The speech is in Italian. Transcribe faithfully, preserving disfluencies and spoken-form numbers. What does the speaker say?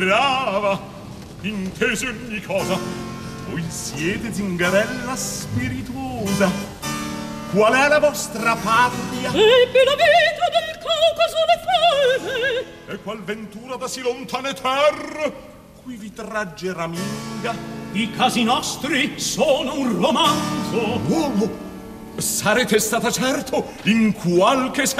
Brava, intesi ogni cosa. Voi siete zingarella spirituosa. Qual è la vostra patria? Ebbe la vita del Caucaso le fede. E qual ventura da si lontane terre qui vi tragge raminga? I casi nostri sono un romanzo. Uomo, sarete stata certo in qualche